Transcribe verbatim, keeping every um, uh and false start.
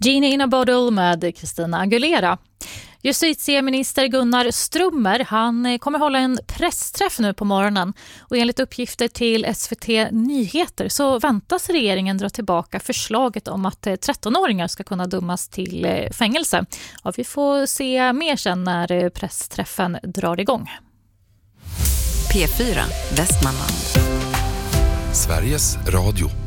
Genie in a Bottle med Christina Aguilera. Justitieminister Gunnar Strömmer, han kommer hålla en pressträff nu på morgonen och enligt uppgifter till S V T Nyheter så väntas regeringen dra tillbaka förslaget om att trettonåringar ska kunna dömas till fängelse. Ja, vi får se mer sen när pressträffen drar igång. P fyra Västmanland. Sveriges Radio.